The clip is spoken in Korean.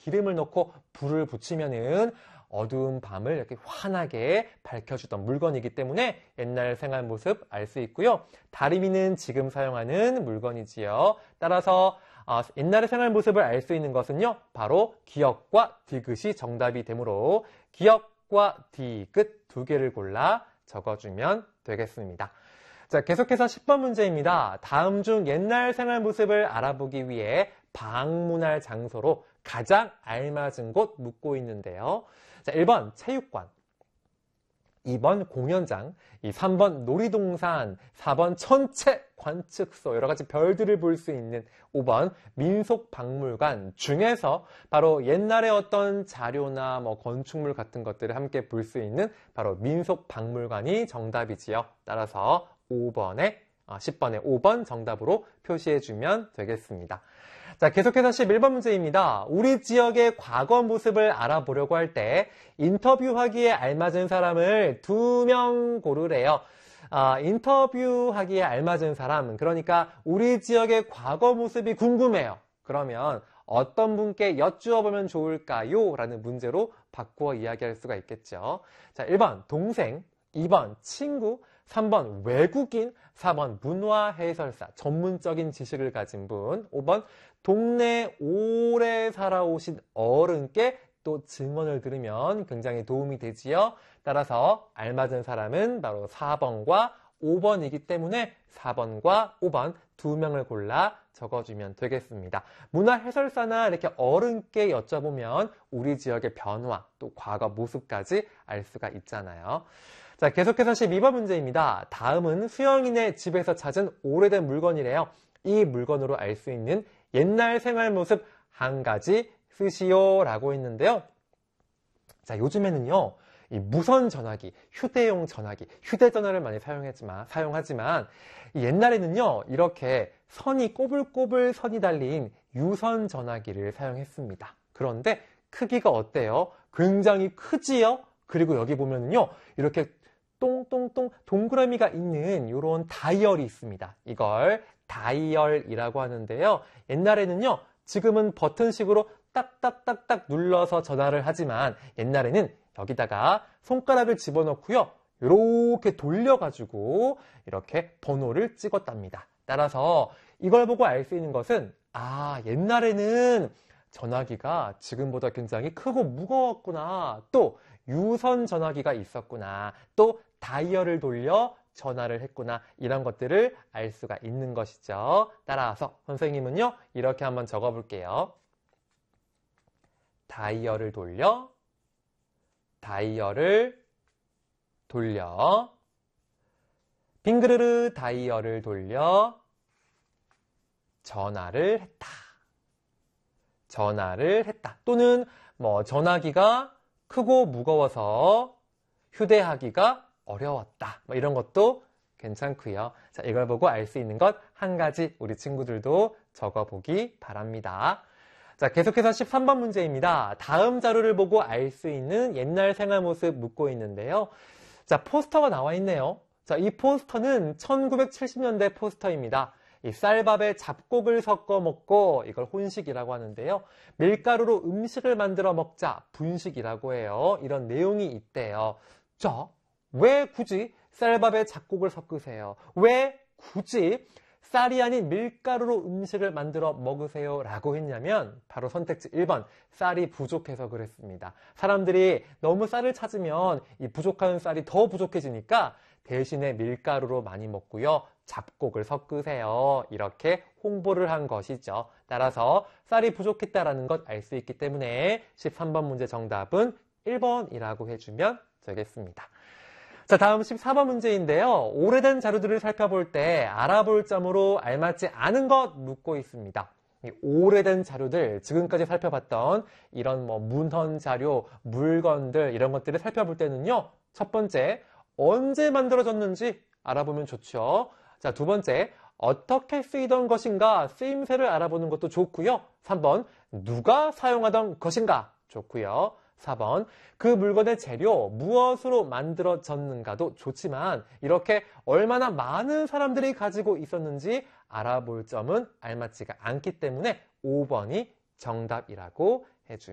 기름을 넣고 불을 붙이면은 어두운 밤을 이렇게 환하게 밝혀주던 물건이기 때문에 옛날 생활 모습 알 수 있고요. 다리미는 지금 사용하는 물건이지요. 따라서 옛날의 생활 모습을 알 수 있는 것은요, 바로 기역과 디귿이 정답이 되므로 기역과 디귿 두 개를 골라 적어주면 되겠습니다. 자, 계속해서 10번 문제입니다. 다음 중 옛날 생활 모습을 알아보기 위해 방문할 장소로 가장 알맞은 곳 묻고 있는데요. 자, 1번 체육관, 2번 공연장, 3번 놀이동산, 4번 천체 관측소, 여러 가지 별들을 볼 수 있는 5번 민속박물관 중에서 바로 옛날에 어떤 자료나 건축물 같은 것들을 함께 볼 수 있는 바로 민속박물관이 정답이지요. 따라서 10번에 5번 정답으로 표시해주면 되겠습니다. 자, 계속해서 11번 문제입니다. 우리 지역의 과거 모습을 알아보려고 할 때 인터뷰하기에 알맞은 사람을 2명 고르래요. 인터뷰하기에 알맞은 사람, 그러니까 우리 지역의 과거 모습이 궁금해요. 그러면 어떤 분께 여쭈어보면 좋을까요? 라는 문제로 바꾸어 이야기할 수가 있겠죠. 자, 1번 동생, 2번 친구, 3번 외국인, 4번 문화해설사, 전문적인 지식을 가진 분, 5번 동네에 오래 살아오신 어른께 또 증언을 들으면 굉장히 도움이 되지요. 따라서 알맞은 사람은 바로 4번과 5번이기 때문에 4번과 5번 두 명을 골라 적어주면 되겠습니다. 문화해설사나 이렇게 어른께 여쭤보면 우리 지역의 변화, 또 과거 모습까지 알 수가 있잖아요. 자, 계속해서 12번 문제입니다. 다음은 수영이네 집에서 찾은 오래된 물건이래요. 이 물건으로 알 수 있는 옛날 생활 모습 한 가지 쓰시오라고 했는데요. 자, 요즘에는요, 이 무선 전화기, 휴대용 전화기, 휴대전화를 많이 사용하지만 옛날에는요, 이렇게 선이 꼬불꼬불 선이 달린 유선 전화기를 사용했습니다. 그런데 크기가 어때요? 굉장히 크지요? 그리고 여기 보면요, 이렇게 똥똥똥 동그라미가 있는 이런 다이얼이 있습니다. 이걸 다이얼이라고 하는데요. 옛날에는요, 지금은 버튼식으로 딱딱딱딱 눌러서 전화를 하지만 옛날에는 여기다가 손가락을 집어넣고요, 이렇게 돌려가지고 이렇게 번호를 찍었답니다. 따라서 이걸 보고 알 수 있는 것은 옛날에는 전화기가 지금보다 굉장히 크고 무거웠구나, 또 유선 전화기가 있었구나, 또 다이얼을 돌려 전화를 했구나, 이런 것들을 알 수가 있는 것이죠. 따라서 선생님은요, 이렇게 한번 적어볼게요. 다이얼을 돌려 빙그르르 다이얼을 돌려 전화를 했다. 또는 전화기가 크고 무거워서 휴대하기가 어려웠다. 이런 것도 괜찮고요. 자, 이걸 보고 알 수 있는 것 한 가지 우리 친구들도 적어보기 바랍니다. 자, 계속해서 13번 문제입니다. 다음 자료를 보고 알 수 있는 옛날 생활 모습 묻고 있는데요. 자, 포스터가 나와 있네요. 자, 이 포스터는 1970년대 포스터입니다. 이 쌀밥에 잡곡을 섞어 먹고 이걸 혼식이라고 하는데요. 밀가루로 음식을 만들어 먹자, 분식이라고 해요. 이런 내용이 있대요. 자, 왜 굳이 쌀밥에 잡곡을 섞으세요? 왜 굳이 쌀이 아닌 밀가루로 음식을 만들어 먹으세요 라고 했냐면 바로 선택지 1번, 쌀이 부족해서 그랬습니다. 사람들이 너무 쌀을 찾으면 이 부족한 쌀이 더 부족해지니까 대신에 밀가루로 많이 먹고요, 잡곡을 섞으세요, 이렇게 홍보를 한 것이죠. 따라서 쌀이 부족했다라는 것 알 수 있기 때문에 13번 문제 정답은 1번이라고 해주면 되겠습니다. 자, 다음 14번 문제인데요. 오래된 자료들을 살펴볼 때 알아볼 점으로 알맞지 않은 것 묻고 있습니다. 이 오래된 자료들, 지금까지 살펴봤던 이런 문헌 자료, 물건들, 이런 것들을 살펴볼 때는요, 첫 번째, 언제 만들어졌는지 알아보면 좋죠. 자, 두 번째, 어떻게 쓰이던 것인가, 쓰임새를 알아보는 것도 좋고요. 3번, 누가 사용하던 것인가 좋고요. 4번, 그 물건의 재료, 무엇으로 만들어졌는가도 좋지만 이렇게 얼마나 많은 사람들이 가지고 있었는지 알아볼 점은 알맞지가 않기 때문에 5번이 정답이라고